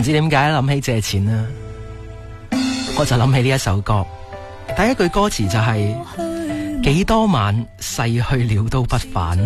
唔知點解諗起借錢啦，我就諗起呢一首歌，第一句歌詞就係幾多晚逝去了都不返。